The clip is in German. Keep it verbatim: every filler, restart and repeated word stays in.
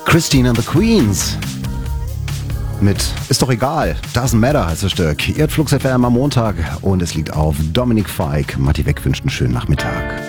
Christine and the Queens mit Ist doch egal, Doesn't Matter heißt das Stück. Ihr hört Flux F M am Montag und es liegt auf Dominik Feig. Matti Weck wünscht einen schönen Nachmittag.